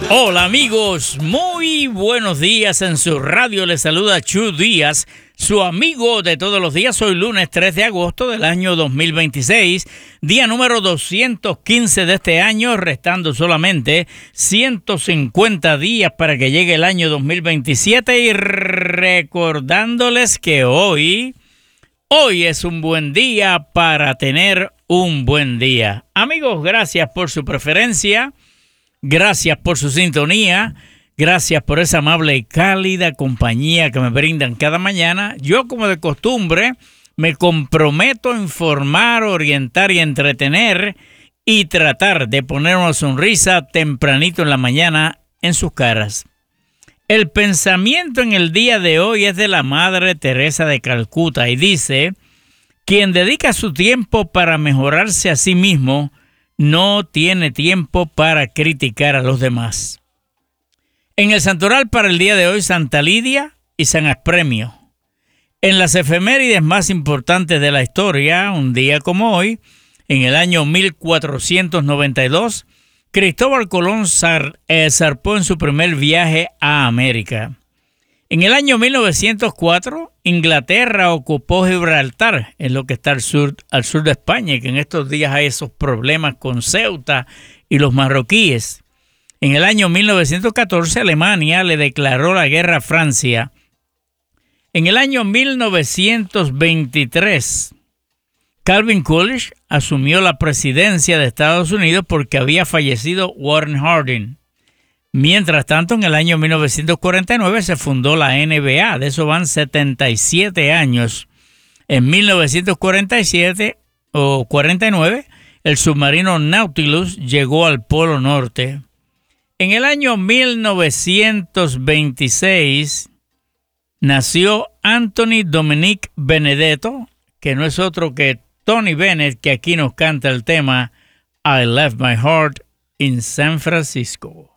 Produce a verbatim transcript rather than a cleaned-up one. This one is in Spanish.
Hola amigos, muy buenos días. En su radio les saluda Chu Díaz, su amigo de todos los días. Hoy lunes tres de agosto del año dos mil veintiséis, día número doscientos quince de este año, restando solamente ciento cincuenta días para que llegue el año dos mil veintisiete, y recordándoles que hoy, hoy es un buen día para tener un buen día. Amigos, gracias por su preferencia. Gracias por su sintonía, gracias por esa amable y cálida compañía que me brindan cada mañana. Yo, como de costumbre, me comprometo a informar, orientar y entretener y tratar de poner una sonrisa tempranito en la mañana en sus caras. El pensamiento en el día de hoy es de la Madre Teresa de Calcuta y dice: quien dedica su tiempo para mejorarse a sí mismo no tiene tiempo para criticar a los demás. En el santoral para el día de hoy, Santa Lidia y San Aspremio. En las efemérides más importantes de la historia, un día como hoy, en el año mil cuatrocientos noventa y dos, Cristóbal Colón zar, eh, zarpó en su primer viaje a América. En el año mil novecientos cuatro, Inglaterra ocupó Gibraltar, en lo que está al sur, al sur de España, y que en estos días hay esos problemas con Ceuta y los marroquíes. En el año mil novecientos catorce, Alemania le declaró la guerra a Francia. En el año mil novecientos veintitrés, Calvin Coolidge asumió la presidencia de Estados Unidos porque había fallecido Warren Harding. Mientras tanto, en el año mil novecientos cuarenta y nueve se fundó la N B A. De eso van setenta y siete años. En mil novecientos cuarenta y siete o cuarenta y nueve, el submarino Nautilus llegó al Polo Norte. En el año mil novecientos veintiséis nació Anthony Dominic Benedetto, que no es otro que Tony Bennett, que aquí nos canta el tema I Left My Heart in San Francisco.